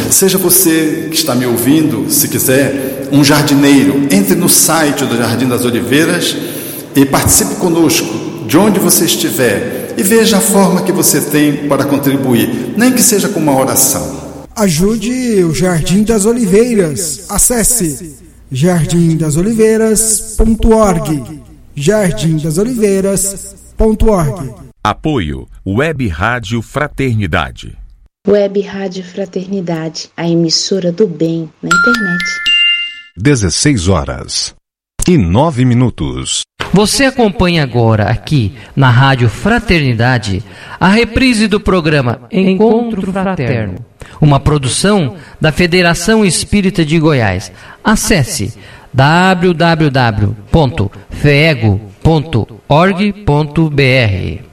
Seja você que está me ouvindo, se quiser, um jardineiro, entre no site do Jardim das Oliveiras e participe conosco, de onde você estiver, e veja a forma que você tem para contribuir, nem que seja com uma oração. Ajude o Jardim das Oliveiras. Acesse jardimdasoliveiras.org. jardimdasoliveiras.org. Apoio Web Rádio Fraternidade. Web Rádio Fraternidade, a emissora do bem na internet. 16h09. Você acompanha agora aqui na Rádio Fraternidade a reprise do programa Encontro Fraterno, uma produção da Federação Espírita de Goiás. Acesse www.feego.org.br.